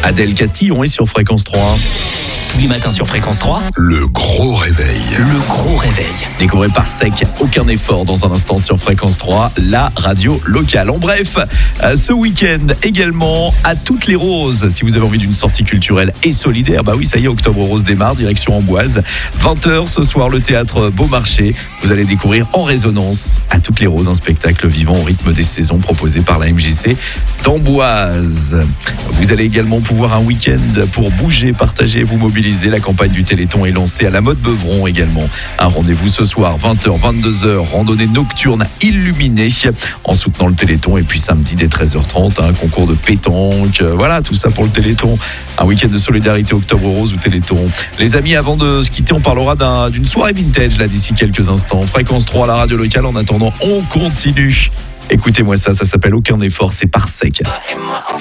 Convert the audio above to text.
Adèle Castillon est sur Fréquence 3. Tous les matins sur Fréquence 3, Le gros réveil. le gros réveil. Découvrez Parsec, aucun effort dans un instant sur Fréquence 3, la radio locale. En bref, ce week-end également à Toutes les Roses. Si vous avez envie d'une sortie culturelle et solidaire, bah oui, ça y est, Octobre Rose démarre, direction Amboise. 20h ce soir, le théâtre Beaumarchais. Vous allez découvrir En Résonance à Toutes les Roses, un spectacle vivant au rythme des saisons proposé par la MJC d'Amboise. Vous allez également pouvoir un week-end pour bouger, partager, vous mobiliser. La campagne du Téléthon est lancée à la Motte Beuvron également. Un rendez-vous ce soir, 20h, 22h, randonnée nocturne illuminée en soutenant le Téléthon. Et puis samedi dès 13h30, un concours de pétanque. Voilà, tout ça pour le Téléthon. Un week-end de solidarité Octobre Rose ou Téléthon. Les amis, avant de se quitter, on parlera d'une soirée vintage là d'ici quelques instants. Fréquence 3 à la radio locale. En attendant, on continue. Écoutez-moi ça s'appelle Aucun effort, c'est Parsec. Et moi,